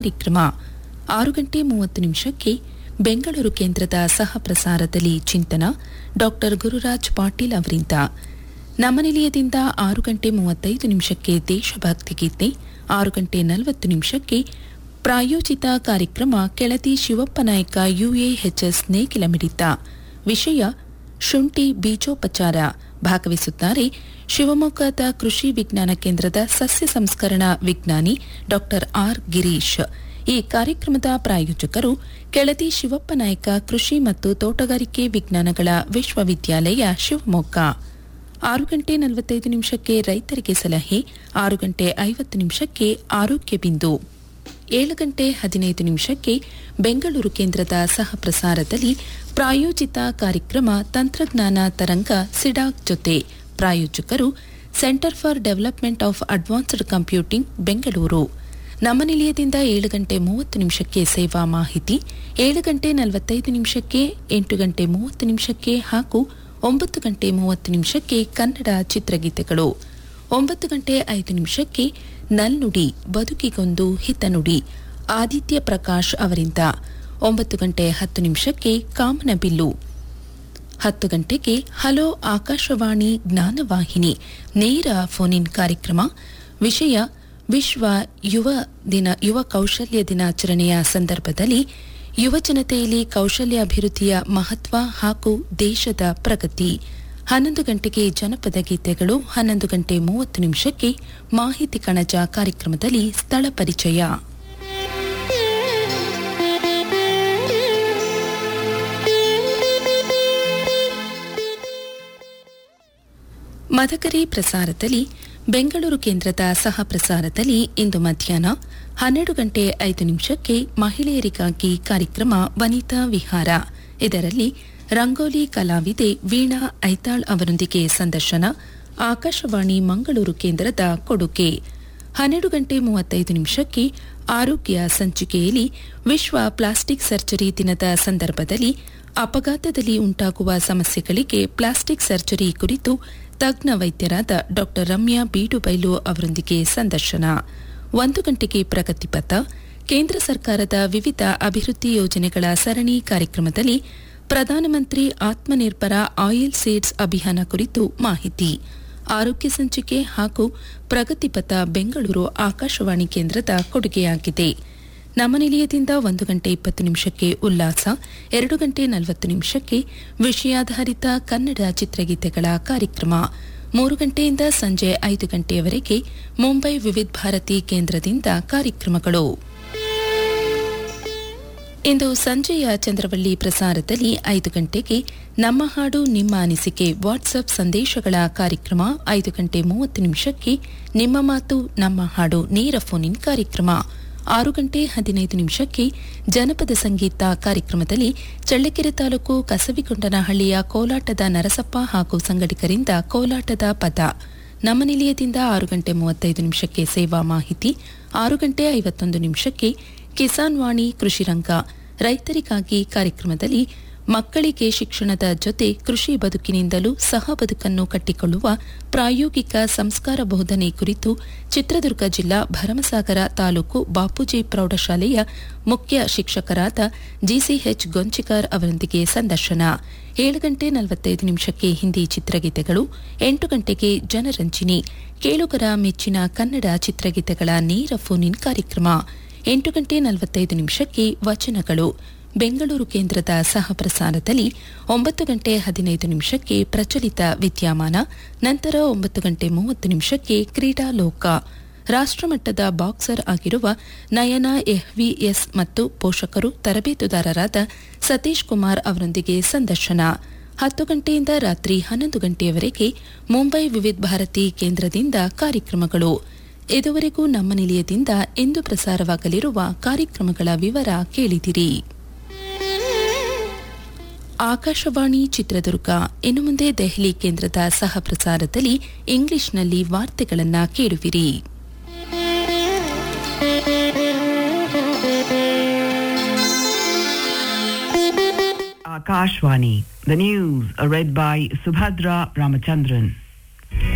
ಕಾರ್ಯಕ್ರಮ 6:30 ಬೆಂಗಳೂರು ಕೇಂದ್ರದ ಸಹ ಪ್ರಸಾರದಲ್ಲಿ ಚಿಂತನ ಡಾಕ್ಟರ್ ಗುರುರಾಜ್ ಪಾಟೀಲ್ ಅವರಿಂದ. ನಮ್ಮ ನಿಲಯದಿಂದ 6:35 ದೇಶಭಕ್ತಿ ಗೀತೆ, 6:40 ಪ್ರಾಯೋಜಿತ ಕಾರ್ಯಕ್ರಮ ಕೆಳದಿ ಶಿವಪ್ಪ ನಾಯಕ UAHS ನೇಗಿಲ ಮಿಡಿತ. ವಿಷಯ ಶುಂಠಿ ಬೀಜೋಪಚಾರ. ಭಾಗವಹಿಸುತ್ತಾರೆ ಶಿವಮೊಗ್ಗದ ಕೃಷಿ ವಿಜ್ಞಾನ ಕೇಂದ್ರದ ಸಸ್ಯ ಸಂಸ್ಕರಣಾ ವಿಜ್ಞಾನಿ ಡಾಕ್ಟರ್ ಆರ್ ಗಿರೀಶ್. ಈ ಕಾರ್ಯಕ್ರಮದ ಪ್ರಾಯೋಜಕರು ಕೆಳದಿ ಶಿವಪ್ಪ ನಾಯಕ ಕೃಷಿ ಮತ್ತು ತೋಟಗಾರಿಕೆ ವಿಜ್ಞಾನಗಳ ವಿಶ್ವವಿದ್ಯಾಲಯ ಶಿವಮೊಗ್ಗ. 6:45 ರೈತರಿಗೆ ಸಲಹೆ, 6:50 ಆರೋಗ್ಯ ಬಿಂದು, 7:15 ಬೆಂಗಳೂರು ಕೇಂದ್ರದ ಸಹ ಪ್ರಸಾರದಲ್ಲಿ ಪ್ರಾಯೋಜಿತ ಕಾರ್ಯಕ್ರಮ ತಂತ್ರಜ್ಞಾನ ತರಂಗ ಸಿಡಾಕ್ ಜೊತೆ. ಪ್ರಾಯೋಜಕರು centre for development of advanced computing Bengaluru. ನಮ್ಮ ನಿಲಯದಿಂದ 7:30 ಸೇವಾ ಮಾಹಿತಿ, 7:45 8:30 ಹಾಗೂ 9:30 ಕನ್ನಡ ಚಿತ್ರಗೀತೆಗಳು. 9:05 ನಲ್ನುಡಿ ಬದುಕಿಗೊಂದು ಹಿತನುಡಿ ಆದಿತ್ಯ ಪ್ರಕಾಶ್ ಅವರಿಂದ. 9:10 ಕಾಮನಬಿಲ್ಲು. 10 ಗಂಟೆಗೆ ಹಲೋ ಆಕಾಶವಾಣಿ ಜ್ಞಾನವಾಹಿನಿ ನೇರ ಫೋನ್ ಇನ್ ಕಾರ್ಯಕ್ರಮ. ವಿಷಯ ವಿಶ್ವ ಯುವ ಕೌಶಲ್ಯ ದಿನಾಚರಣೆಯ ಸಂದರ್ಭದಲ್ಲಿ ಯುವಜನತೆಯಲ್ಲಿ ಕೌಶಲ್ಯ ಅಭಿವೃದ್ಧಿಯ ಮಹತ್ವ ಹಾಗೂ ದೇಶದ ಪ್ರಗತಿ. 11 ಗಂಟೆಗೆ ಜನಪದ ಗೀತೆಗಳು. 11:30 ಮಾಹಿತಿ ಕಣಜ ಕಾರ್ಯಕ್ರಮದಲ್ಲಿ ಸ್ಥಳ ಪರಿಚಯ. ಮದಕರಿ ಪ್ರಸಾರದಲ್ಲಿ ಬೆಂಗಳೂರು ಕೇಂದ್ರದ ಸಹ ಪ್ರಸಾರದಲ್ಲಿ ಇಂದು ಮಧ್ಯಾಹ್ನ 12:05 ಮಹಿಳೆಯರಿಗಾಗಿ ಕಾರ್ಯಕ್ರಮ ವನಿತಾ ವಿಹಾರ. ಇದರಲ್ಲಿ ರಂಗೋಲಿ ಕಲಾವಿದೆ ವೀಣಾ ಐತಾಳ್ ಅವರೊಂದಿಗೆ ಸಂದರ್ಶನ. ಆಕಾಶವಾಣಿ ಮಂಗಳೂರು ಕೇಂದ್ರದ ಕೊಡುಗೆ. 12:35 ಆರೋಗ್ಯ ಸಂಚಿಕೆಯಲ್ಲಿ ವಿಶ್ವ ಪ್ಲಾಸ್ಟಿಕ್ ಸರ್ಜರಿ ದಿನದ ಸಂದರ್ಭದಲ್ಲಿ ಅಪಘಾತದಲ್ಲಿ ಉಂಟಾಗುವ ಸಮಸ್ಯೆಗಳಿಗೆ ಪ್ಲಾಸ್ಟಿಕ್ ಸರ್ಜರಿ ಕುರಿತು ತಜ್ಞ ವೈದ್ಯರಾದ ಡಾಕ್ಟರ್ ರಮ್ಯಾ ಬೀಡುಬೈಲು ಅವರೊಂದಿಗೆ ಸಂದರ್ಶನ. 1 ಗಂಟೆಗೆ ಪ್ರಗತಿಪಥ. ಕೇಂದ್ರ ಸರ್ಕಾರದ ವಿವಿಧ ಅಭಿವೃದ್ಧಿ ಯೋಜನೆಗಳ ಸರಣಿ ಕಾರ್ಯಕ್ರಮದಲ್ಲಿ ಪ್ರಧಾನಮಂತ್ರಿ ಆತ್ಮನಿರ್ಭರ ಆಯಿಲ್ ಸೀಡ್ಸ್ ಅಭಿಯಾನ ಕುರಿತು ಮಾಹಿತಿ. ಆರೋಗ್ಯ ಸಂಚಿಕೆ ಹಾಗೂ ಪ್ರಗತಿಪಥ ಬೆಂಗಳೂರು ಆಕಾಶವಾಣಿ ಕೇಂದ್ರದ ಕೊಡುಗೆಯಾಗಿದೆ. ನಮ್ಮ ನಿಲಯದಿಂದ 1:20 ಉಲ್ಲಾಸ, 2:40 ವಿಷಯಾಧಾರಿತ ಕನ್ನಡ ಚಿತ್ರಗೀತೆಗಳ ಕಾರ್ಯಕ್ರಮ. 3 ಗಂಟೆಯಿಂದ ಸಂಜೆ 5 ಗಂಟೆಯವರೆಗೆ ಮುಂಬೈ ವಿವಿಧ ಭಾರತಿ ಕೇಂದ್ರದಿಂದ ಕಾರ್ಯಕ್ರಮಗಳು. ಇಂದು ಸಂಜೆಯ ಚಂದ್ರವಳ್ಳಿ ಪ್ರಸಾರದಲ್ಲಿ 5 ಗಂಟೆಗೆ ನಮ್ಮ ಹಾಡು ನಿಮ್ಮ ಅನಿಸಿಕೆ ವಾಟ್ಸ್ಆಪ್ ಸಂದೇಶಗಳ ಕಾರ್ಯಕ್ರಮ. 5:30 ನಿಮ್ಮ ಮಾತು ನಮ್ಮ ಹಾಡು ನೇರ ಫೋನ್ ಇನ್ ಕಾರ್ಯಕ್ರಮ. 6:15 ಜನಪದ ಸಂಗೀತ ಕಾರ್ಯಕ್ರಮದಲ್ಲಿ ಚಳ್ಳಕೆರೆ ತಾಲೂಕು ಕಸವಿಗೊಂಡನಹಳ್ಳಿಯ ಕೋಲಾಟದ ನರಸಪ್ಪ ಹಾಗೂ ಸಂಗಡಿಗರಿಂದ ಕೋಲಾಟದ ಪದ. ನಮ್ಮ ನಿಲಯದಿಂದ 6:35 ಸೇವಾ ಮಾಹಿತಿ, 6:51 ಕಿಸಾನ್ ವಾಣಿ ಕೃಷಿರಂಗ ರೈತರಿಗಾಗಿ ಕಾರ್ಯಕ್ರಮದಲ್ಲಿ ಮಕ್ಕಳಿಗೆ ಶಿಕ್ಷಣದ ಜೊತೆ ಕೃಷಿ ಬದುಕಿನಿಂದಲೂ ಸಹ ಬದುಕನ್ನು ಕಟ್ಟಿಕೊಳ್ಳುವ ಪ್ರಾಯೋಗಿಕ ಸಂಸ್ಕಾರ ಬೋಧನೆ ಕುರಿತು ಚಿತ್ರದುರ್ಗ ಜಿಲ್ಲಾ ಭರಮಸಾಗರ ತಾಲೂಕು ಬಾಪೂಜಿ ಪ್ರೌಢಶಾಲೆಯ ಮುಖ್ಯ ಶಿಕ್ಷಕರಾದ ಜಿಸಿಎಚ್ ಗೊಂಚಿಕಾರ್ ಅವರೊಂದಿಗೆ ಸಂದರ್ಶನ. 7:45 ಹಿಂದಿ ಚಿತ್ರಗೀತೆಗಳು. 8 ಗಂಟೆಗೆ ಜನರಂಜಿನಿ ಕೇಳುಗರ ಮೆಚ್ಚಿನ ಕನ್ನಡ ಚಿತ್ರಗೀತೆಗಳ ನೇರ ಫೋನ್ ಇನ್ ಕಾರ್ಯಕ್ರಮ. 8:45 ವಚನಗಳು ಬೆಂಗಳೂರು ಕೇಂದ್ರದ ಸಹ ಪ್ರಸಾರದಲ್ಲಿ. 9:15 ಪ್ರಚಲಿತ ವಿದ್ಯಮಾನ. ನಂತರ 9:30 ಕ್ರೀಡಾ ಲೋಕ. ರಾಷ್ಟ್ರಮಟ್ಟದ ಬಾಕ್ಸರ್ ಆಗಿರುವ ನಯನಾ ಎಹ್ವಿಎಸ್ ಮತ್ತು ಪೋಷಕರು ತರಬೇತುದಾರರಾದ ಸತೀಶ್ ಕುಮಾರ್ ಅವರೊಂದಿಗೆ ಸಂದರ್ಶನ. 10 ಗಂಟೆಯಿಂದ ರಾತ್ರಿ 11 ಗಂಟೆಯವರೆಗೆ ಮುಂಬೈ ವಿವಿಧ ಭಾರತಿ ಕೇಂದ್ರದಿಂದ ಕಾರ್ಯಕ್ರಮಗಳು. ಇದುವರೆಗೂ ನಮ್ಮ ನಿಲಯದಿಂದ ಇಂದು ಪ್ರಸಾರವಾಗಲಿರುವ ಕಾರ್ಯಕ್ರಮಗಳ ವಿವರ ಕೇಳಿದಿರಿ. ಆಕಾಶವಾಣಿ ಚಿತ್ರದುರ್ಗ. ಇನ್ನು ಮುಂದೆ ದೆಹಲಿ ಕೇಂದ್ರದ ಸಹ ಪ್ರಸಾರದಲ್ಲಿ ಇಂಗ್ಲಿಷ್ನಲ್ಲಿ ವಾರ್ತೆಗಳನ್ನು ಕೇಳುವಿರಿ. Akashvani. The news read by Subhadra Ramachandran.